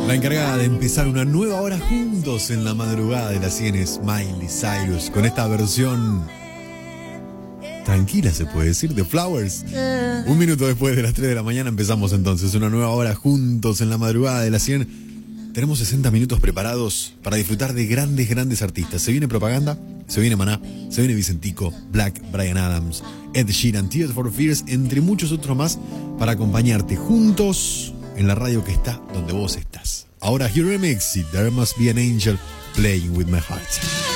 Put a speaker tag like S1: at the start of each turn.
S1: La encargada de empezar una nueva hora juntos en la madrugada de las 100 es Miley Cyrus, con esta versión tranquila, se puede decir, de Flowers. Un minuto después de las 3 de la mañana empezamos entonces una nueva hora juntos en la madrugada de las 100. Tenemos 60 minutos preparados para disfrutar de grandes artistas. Se viene propaganda, se viene Maná, se viene Vicentico, Black, Bryan Adams, Ed Sheeran, Tears for Fears, entre muchos otros más, para acompañarte juntos en la radio que está donde vos estás. Ahora, Here Remix y There Must Be an Angel Playing With My Heart.